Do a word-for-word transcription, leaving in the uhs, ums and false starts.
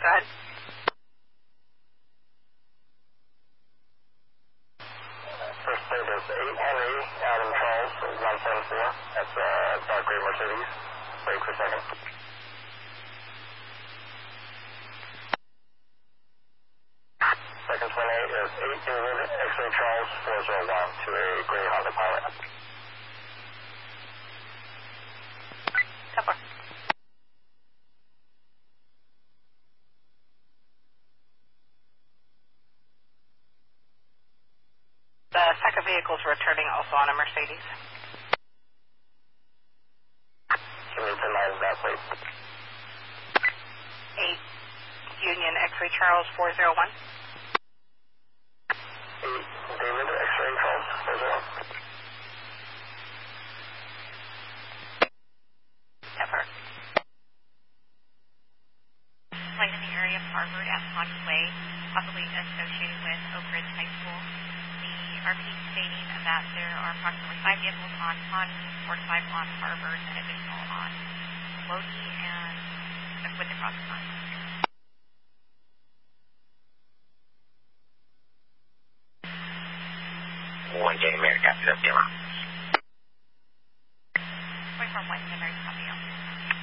Go ahead. First plate is eight Henry, Adam Charles, one seven four. That's a uh, dark gray Mercedes. Wait for a second. Second twenty-eight is eight David, X-ray Charles, four zero one to a gray Honda Pilot. ten four. The second vehicle is returning also on a Mercedes. Can you remind that, please? eight Union X-ray Charles four zero one. eight David, X-ray Charles, four zero one. Never. Flight in the area of Harvard at Pawnee Way, possibly associated with Oak Ridge High School. The R P stating that there are approximately five vehicles on Pawnee, four to five on Harvard, and additional on Lodi and with the cross line. one J America, that's the alarm.